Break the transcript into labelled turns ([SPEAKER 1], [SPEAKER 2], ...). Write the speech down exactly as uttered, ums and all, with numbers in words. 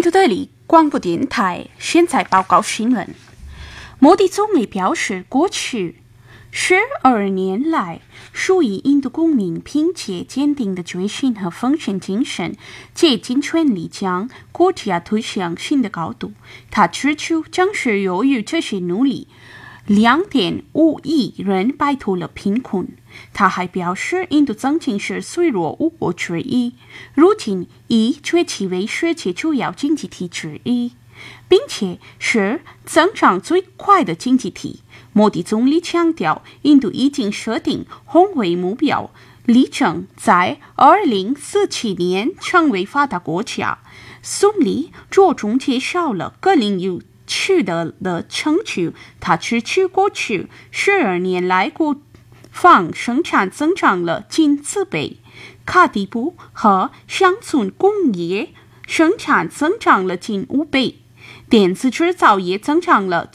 [SPEAKER 1] 印度德里广播电台现在报告新闻。莫迪总理表示，过去十二年来，数亿印度公民凭借坚定的决心和奉献精神，竭尽全力将国家推向新的高度。他指出，正是由于这些努力，两点五亿人摆脱了贫困。他还表示，印度曾经是脆弱五国之一，如今已崛起为世界主要经济体之一，并且是增长最快的经济体。莫迪总理强调，印度已经设定宏伟目标，力争在二零四七年成为发达国家。总理着重介绍了各领域取得的成就。他指出，过去十二年来，国防生产增长了近四倍，卡地布和乡村工业生产增长了近五倍，电子制造业增长了